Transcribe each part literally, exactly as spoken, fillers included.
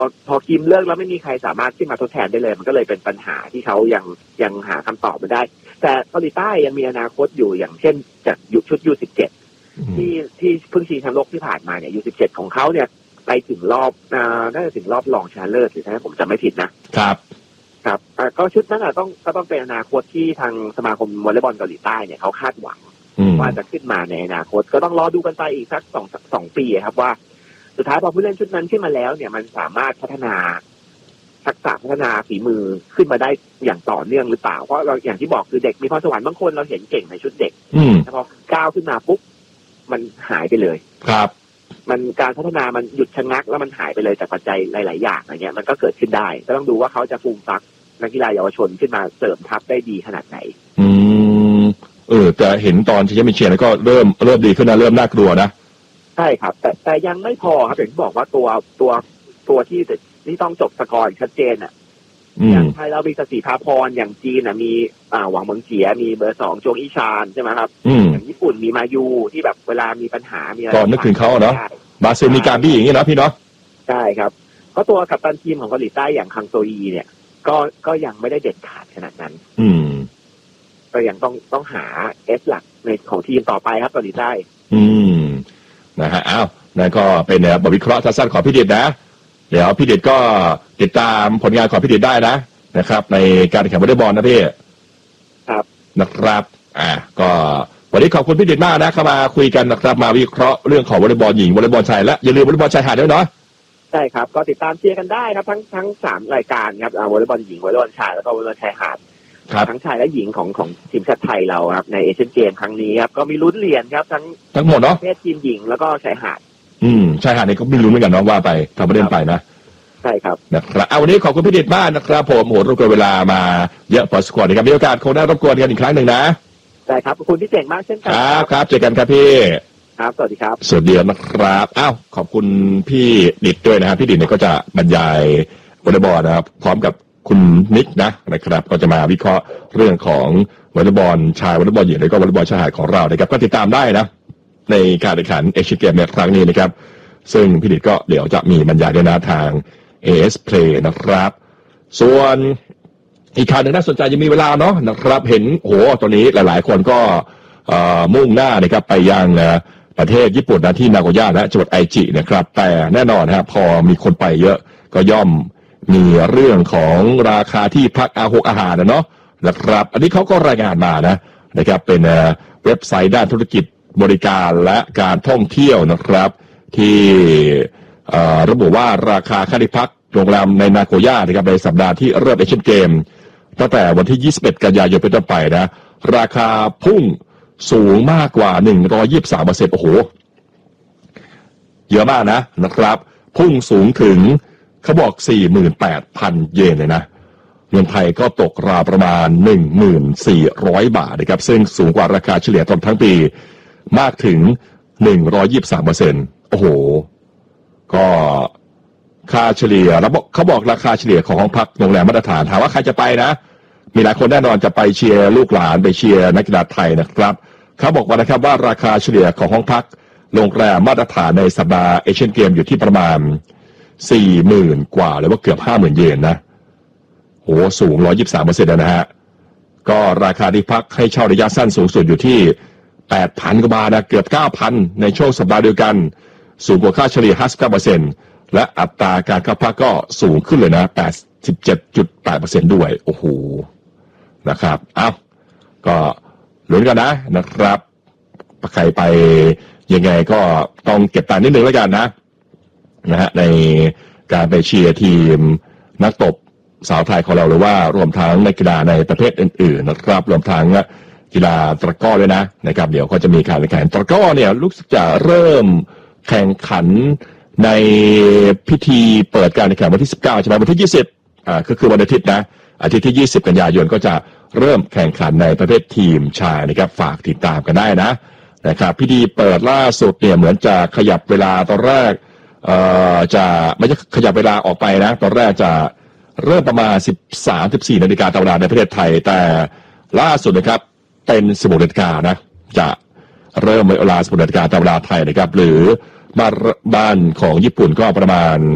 พอพอคิมเลิกแล้วไม่มีใครสามารถขึ้นมาทดแทนได้เลยมันก็เลยเป็นปัญหาที่เขายังยังหาคำตอบไม่ได้แต่เกาหลีใต้ยังมีอนาคตอยู่อย่างเช่นจากยุคชุด ยู สิบเจ็ด ที่ที่เพิ่งชิงแชมป์โลกที่ผ่านมาเนี่ย ยู สิบเจ็ด ของเขาเนี่ยไปถึงรอบอ่าน่าจะถึงรอบรองชนะเลิศหรือถ้าผมจำไม่ผิดนะครับครับก็ชุดนั้นต้องก็ต้องเป็นอนาคตที่ทางสมาคมวอลเลย์บอลเกาหลีใต้เนี่ยเขาคาดหวังว่าจะขึ้นมาในอนาคตก็ต้องรอดูกันไปอีกสักสองสองปีครับว่าสุดท้ายพอผู้เล่นชุดนั้นขึ้นมาแล้วเนี่ยมันสามารถพัฒนาทักษะพัฒนาฝีมือขึ้นมาได้อย่างต่อเนื่องหรือเปล่าเพราะเราอย่างที่บอกคือเด็กมีพรสวรรค์บางคนเราเห็นเก่งในชุดเด็กแต่พอก้าวขึ้นมาปุ๊บมันหายไปเลยครับมันการพัฒนามันหยุดชะงักแล้วมันหายไปเลยจากปัจจัยหลายๆอย่างอะไรเงี้ยมันก็เกิดขึ้นได้ก็ต้องดูว่าเขาจะฟูมฟักนักกีฬาเยาวชนขึ้นมาเสริมทัพได้ดีขนาดไหนอืมเออแต่เห็นตอนที่ยังไม่เชียร์แล้วก็เริ่มเริ่มดีขึ้นนะเริ่มน่ากลัวนะใช่ครับแต่แต่ยังไม่พอครับอย่างที่บอกว่าตัวตัวตัวที่ที่ต้องจบสกอร์ชัดเจนอ่ะอย่างไทยเรามีสศิภาพรอย่างจีนอ่ะมีอ่าหวังเมืองเจียมีเบอร์สองจงอีชานใช่ไหมครับอย่างญี่ปุ่นมีมายูที่แบบเวลามีปัญหามีอะไรก็นึกถึงเขาเนาะบาเซมีการบี้อย่างนี้เนาะพี่เนาะใช่ครับก็ตัวกัปตันทีมของเกาหลีใต้อย่างคังโซอีเนี่ยก็ก็ยังไม่ได้เด็ดขาดขนาดนั้นอืมก็ยังต้องต้องหาเอสหลักในของทีมต่อไปครับเกาหลีใต้อืมนะฮะอ้าวนั่นก็เป็นบทวิเคราะห์สั้นๆของพี่เดชนะเดี๋ยวพี่เดชก็ติดตามผลงานของพี่เดชได้นะนะครับในการแข่งวอลเลย์บอลนะพี่ครับนะครับอ่าก็วันนี้ขอบคุณพี่เดชมากนะเข้ามาคุยกันนะครับมาวิเคราะห์เรื่องของวอลเลย์บอลหญิงวอลเลย์บอลชายและอย่าลืมวอลเลย์บอลชายหาดด้วยเนาะใช่ครับก็ติดตามเชียร์กันได้ครับทั้งทั้งสามรายการครับวอลเลย์บอลหญิงวอลเลย์บอลชายแล้วก็วอลเลย์บอลชายหาดทั้งชายและหญิงของของทีมชาติไทยเราครับในเอเชียนเกมครั้งนี้ครับก็มีลุ้นเหรียญครับทั้งทั้งหมดเนาะประเภททีมหญิงแล้วก็ชายหาดอืมชายหาดนี่ก็ไม่รู้เหมือนกันเนาะว่าไปทำประเด็นไปนะใช่ครับนะครับเอาวันนี้ขอบคุณพี่เดชมากนะครับผมโหรบกวนเวลามาเยอะพอสมควรนะครับมีโอกาสคงได้รบกวนกันอีกครั้งหนึ่งนะใช่ครับขอบคุณพี่เจ๋งมากเช่นกันครับครับเจอกันครับพี่ครับสวัสดีครับสวัสดีนะครับอ้าวขอบคุณพี่ดิษด้วยนะครับพี่ดิษเนี่ยก็จะบรรยายวอลเลย์บอลนะครับพร้อมกับคุณนิกนะนะครับก็จะมาวิเคราะห์เรื่องของวอลเลย์บอลชายวอลเลย์บอลหญิงแล้วก็วอลเลย์บอลชายหาดของเรานะครับก็ติดตามได้นะในการแข่งขันเอเชียนเกมในครั้งนี้นะครับซึ่งพี่ดิษก็เดี๋ยวจะมีบรรยายด้วยนะทาง เอ เอส Play นะครับส่วนอีกข่าวหนึ่งน่าสนใจยังมีเวลาเนาะนะครับเห็นโหตอนนี้หลายๆคนก็มุ่งหน้านะครับไปยังประเทศญี่ปุ่นนะที่นาโกย่าและจังหวัดไอจินะครับแต่แน่นอนนะครับพอมีคนไปเยอะก็ย่อมมีเรื่องของราคาที่พักอาหารอาหารนะเนาะนะครับอันนี้เขาก็รายงานมานะนะครับเป็นเว็บไซต์ด้านธุรกิจบริการและการท่องเที่ยวนะครับที่ระบุว่าราคาค่าที่พักโรงแรมในนาโกย่านะครับในสัปดาห์ที่เริ่มเอเชียนเกมตั้งแต่วันที่ยี่สิบเอ็ดกันยายนเป็นต้นไปนะราคาพุ่งสูงมากกว่า หนึ่งร้อยยี่สิบสามเปอร์เซ็นต์ โอ้โหเยอะมากนะนะครับพุ่งสูงถึงเขาบอก สี่หมื่นแปดพัน เยนเลยนะเงินไทยก็ตกราวประมาณ หนึ่งพันสี่ร้อย บาทนะครับซึ่งสูงกว่าราคาเฉลี่ยตลอดทั้งปีมากถึง หนึ่งร้อยยี่สิบสามเปอร์เซ็นต์ โอ้โหก็ค่าเฉลี่ยแล้วเขาบอกราคาเฉลี่ยของห้องพักโรงแรมมาตรฐานถามว่าใครจะไปนะมีหลายคนแน่นอนจะไปเชียร์ลูกหลานไปเชียร์นักกีฬาไทยนะครับเขาบอกว่านะครับว่าราคาเฉลี่ยของห้องพักโรงแรมมาตรฐานในสัปดาห์เอเชียนเกมอยู่ที่ประมาณ สี่หมื่น กว่าหรือว่าเกือบ ห้าหมื่น เยนนะโหสูง หนึ่งร้อยยี่สิบสามเปอร์เซ็นต์ นะฮะก็ราคาที่พักให้เช่าระยะสั้นสูงสุดอยู่ที่ แปดพัน กว่าบาทนะเกือบ เก้าพัน ในช่วงสัปดาห์เดียวกันสูงกว่าค่าเฉลี่ย ห้าสิบเก้าเปอร์เซ็นต์ และอัตราการเข้าพักก็สูงขึ้นเลยนะ แปดสิบเจ็ดจุดแปดเปอร์เซ็นต์ ด้วยโอ้โหนะครับอ้าวก็ลุ้นกันนะนะครับใครไปยังไงก็ต้องเก็บตังค์นิดนึงแล้วกันนะนะฮะในการไปเชียร์ทีมนักตบสาวไทยของเราหรือว่ารวมทั้งนักกีฬาในประเภทอื่นๆนะครับรวมทั้งกีฬาตะกร้อด้วยนะนะครับเดี๋ยวก็จะมีการแข่งขันตะกร้อเนี่ยรู้สึกจะเริ่มแข่งขันในพิธีเปิดการแข่งขันวันที่สิบเก้าใช่ไหมวันที่ยี่สิบอ่าก็คือวันอาทิตย์นะอาทิตย์ที่ยี่สิบกันยายนก็จะเริ่มแข่งขันในประเภททีมชายนะครับฝากติดตามกันได้นะนะครับพิธีเปิดล่าสุดเนี่ยเหมือนจะขยับเวลาตอนแรกเอ่อจะไม่ใช่ขยับเวลาออกไปนะตอนแรกจะเริ่มประมาณ สิบสาม สิบสี่ นาฬิกาตามเวลาในประเทศไทยแต่ล่าสุดนะครับเป็นสิบหกนาฬิกานะจะเริ่มเวลาสิบหกนาฬิกาตามเวลาไทยนะครับหรือบ้านบ้านของญี่ปุ่นก็ประมาณ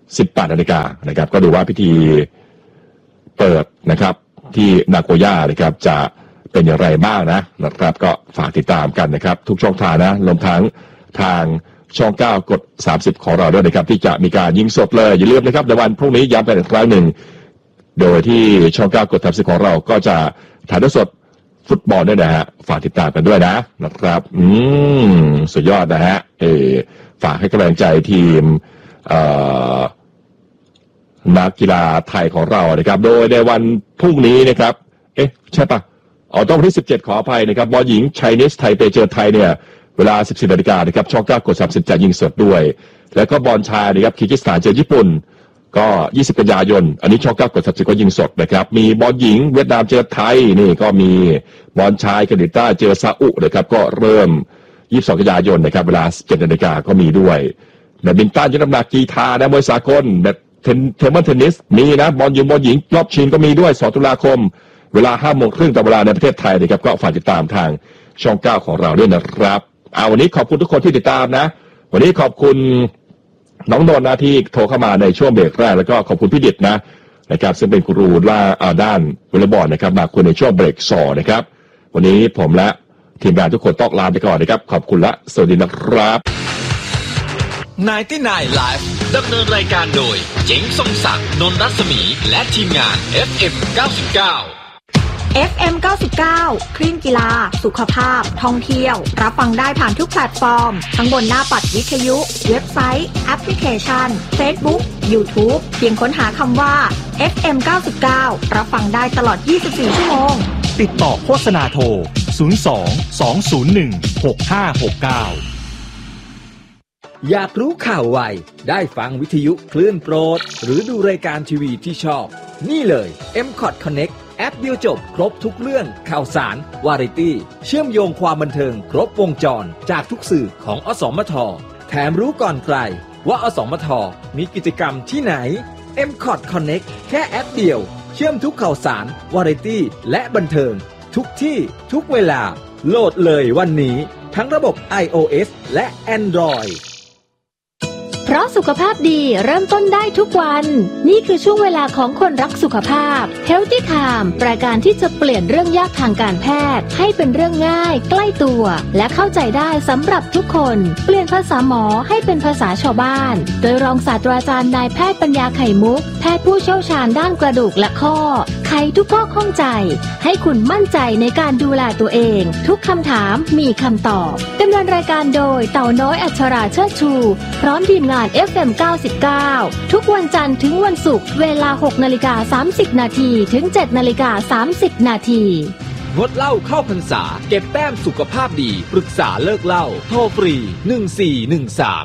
สิบแปดนาฬิกานะครับก็ดูว่าพิธีเปิดนะครับที่นาโกย่านะครับจะเป็นอย่างไรบ้างนะนะครับก็ฝากติดตามกันนะครับทุกช่องทางนะรวมทั้งทางช่องเก้ากดสามสิบของเราด้วยนะครับที่จะมีการยิงสดเลยอย่าลืมนะครับในวันพรุ่งนี้ย้ำกันอีกครั้งหนึ่งโดยที่ช่องเก้ากดสามสิบของเราก็จะถ่ายทอดสดฟุตบอลด้วยนะฮะฝากติดตามกันด้วยนะนะครับอืมสุดยอดนะฮะเออฝากให้กำลังใจทีมเอ่อนักกีฬาไทยของเรานะครับโดยในวันพรุ่งนี้นะครับเอ๊ะใช่ปะอ๋อต้องวันที่สิบเจ็ดขออภัยนะครับบอลหญิงไชนีสไทเปเจอไทยเนี่ยเวลา สิบสี่นาฬิกานะครับช่องเก้ากดสามสิบจะยิงสดด้วยแล้วก็บอลชายนะครับคีร์กิสถานเจอญี่ปุ่นก็ยี่สิบกันยายนอันนี้ช่องเก้ากดสามสิบก็ยิงสดนะครับมีบอลหญิงเวียดนามเจอไทยนี่ก็มีบอลชายเกาหลีใต้เจอซาอุนะครับก็เริ่มยี่สิบสองกันยายนนะครับเวลา สิบเจ็ดนาฬิกาก็มีด้วยแบดมินตันยกน้ำหนักกีฬานะมวยสากลแบบเทนเทเบิลเทนนิสมีนะบอลหญิงบอลหญิงรอบชิงก็มีด้วยสองตุลาคมเวลาห้าโมงครึ่งตามเวลาในประเทศไทยนะครับก็ฝากติดตามทางช่องเก้าของเราด้วยนะครับเอาวันนี้ขอบคุณทุกคนที่ติดตามนะวันนี้ขอบคุณน้องนนท์นะที่โทรเข้ามาในช่วงเบรกแรกแล้วก็ขอบคุณพี่ดิษฐ์นะนะครับซึ่งเป็นครูล่าด้านวอลเลย์บอลนะครับมาคุยในช่วงเบรกสองนะครับวันนี้ผมและทีมงานทุกคนต้องลาไปก่อนนะครับขอบคุณและสวัสดีนะครับไนน์ตี้ไนน์ Live ดำเนินรายการโดยเจ๋งทรงศักดิ์นนท์รัศมีและทีมงาน เอฟ เอ็ม เก้าสิบเก้าเอฟ เอ็ม เก้าสิบเก้า คลื่นกีฬาสุขภาพท่องเที่ยวรับฟังได้ผ่านทุกแพลตฟอร์มทั้งบนหน้าปัดวิทยุเว็บไซต์แอปพลิเคชัน Facebook YouTube เพียงค้นหาคำว่า เอฟ เอ็ม เก้าสิบเก้า รับฟังได้ตลอดยี่สิบสี่ชั่วโมงติดต่อโฆษณาโทรศูนย์ สอง สอง ศูนย์ หนึ่ง หก ห้า หก เก้าอยากรู้ข่าวไวได้ฟังวิทยุคลื่นโปรดหรือดูรายการทีวีที่ชอบนี่เลย เอ็ม คอท Connect แอปเดียวจบครบทุกเรื่องข่าวสารวาไรตี้เชื่อมโยงความบันเทิงครบวงจรจากทุกสื่อของอสมทแถมรู้ก่อนใครว่าอสมทมีกิจกรรมที่ไหน เอ็ม คอท Connect แค่แอปเดียวเชื่อมทุกข่าวสารวาไรตี้และบันเทิงทุกที่ทุกเวลาโหลดเลยวันนี้ทั้งระบบ iOS และ Android เพราะสุขภาพดีเริ่มต้นได้ทุกวันนี่คือช่วงเวลาของคนรักสุขภาพ Healthy Time รายการที่จะเปลี่ยนเรื่องยากทางการแพทย์ให้เป็นเรื่องง่ายใกล้ตัวและเข้าใจได้สำหรับทุกคนเปลี่ยนภาษาหมอให้เป็นภาษาชาวบ้านโดยรองศาสตราจารย์นายแพทย์ปัญญาไข่มุกแพทย์ผู้เชี่ยวชาญด้านกระดูกและข้อไขทุกข้อข้องใจให้คุณมั่นใจในการดูแลตัวเองทุกคำถามมีคำตอบดำเนินรายการโดยเต่าน้อยอัชราเชิดชูพร้อมทีมงาน เอฟ เอ็ม เก้าสิบเก้า ทุกวันจันทร์ถึงวันศุกร์เวลา หกนาฬิกาสามสิบนาทีถึง เจ็ดนาฬิกาสามสิบนาทีงดเหล้าเข้าพรรษาเก็บแต้มสุขภาพดีปรึกษาเลิกเหล้าโทรฟรีหนึ่งสี่หนึ่งสาม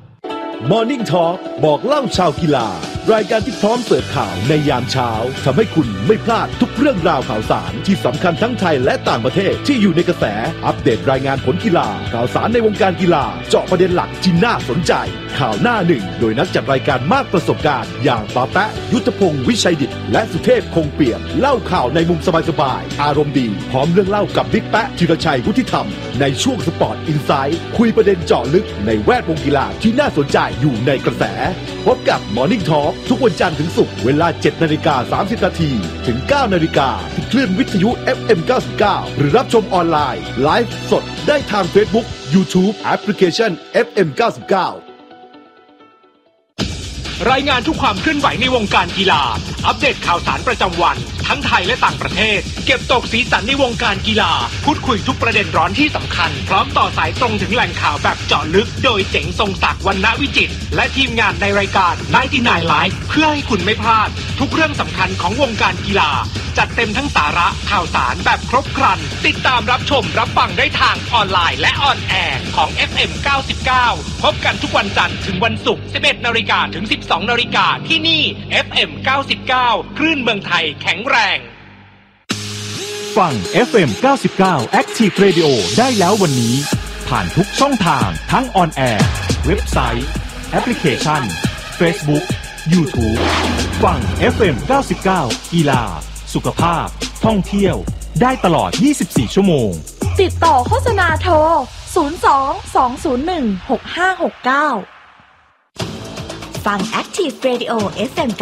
Morning Talk บอกเล่าชาวกีฬารายการที่พร้อมเสิร์ฟข่าวในยามเช้าทำให้คุณไม่พลาดทุกเรื่องราวข่าวสารที่สำคัญทั้งไทยและต่างประเทศที่อยู่ในกระแสอัปเดตรายงานผลกีฬาข่าวสารในวงการกีฬาเจาะประเด็นหลักที่น่าสนใจข่าวหน้าหนึ่งโดยนักจัดรายการมากประสบการณ์อย่างป๋าแปะยุทธพงศ์วิชัยดิษฐ์และสุเทพคงเปี่ยมเล่าข่าวในมุมสบายๆอารมณ์ดีพร้อมเรื่องเล่ากับบิ๊กแปะธีรชัยวุฒิธรรมในช่วงสปอร์ตอินไซด์คุยประเด็นเจาะลึกในแวดวงกีฬาที่น่าสนใจอยู่ในกระแสพบกับ Morning Talk ทุกวันจันทร์ถึงศุกร์เวลา เจ็ดนาฬิกาสามสิบนาทีถึง เก้านาฬิกาที่คลื่นวิทยุ เอฟ เอ็ม เก้าสิบเก้า หรือรับชมออนไลน์ไลฟ์สดได้ทาง Facebook YouTube แอปพลิเคชัน เอฟ เอ็ม เก้าสิบเก้ารายงานทุกความเคลื่อนไหวในวงการกีฬาอัปเดตข่าวสารประจำวันทั้งไทยและต่างประเทศเก็บตกสีสันในวงการกีฬาพูดคุยทุกประเด็นร้อนที่สำคัญพร้อมต่อสายตรงถึงแหล่งข่าวแบบเจาะลึกโดยเจ๋งทรงศักดิ์วรรณวิจิตรและทีมงานในรายการ ไนน์ตี้ไนน์ Live เพื่อให้คุณไม่พลาดทุกเรื่องสำคัญของวงการกีฬาจัดเต็มทั้งสาระข่าวสารแบบครบครันติดตามรับชมรับฟังได้ทางออนไลน์และออนแอร์ของ เอฟ เอ็ม เก้าสิบเก้า พบกันทุกวันจันทร์ถึงวันศุกร์ สิบเอ็ดนาฬิกาถึง สิบสองนาฬิกาที่นี่ เอฟ เอ็ม เก้าสิบเก้า คลื่นเมืองไทยแข็งแรงฟัง เอฟ เอ็ม เก้าสิบเก้า Active Radio ได้แล้ววันนี้ผ่านทุกช่องทางทั้งออนแอร์เว็บไซต์แอปพลิเคชัน Facebook YouTube ฟัง เอฟ เอ็ม เก้าสิบเก้า กีฬาสุขภาพท่องเที่ยวได้ตลอดยี่สิบสี่ชั่วโมงติดต่อโฆษณาโทรศูนย์ สอง สอง ศูนย์ หนึ่ง หก ห้า หก เก้าฟัง Active Radio เอฟ เอ็ม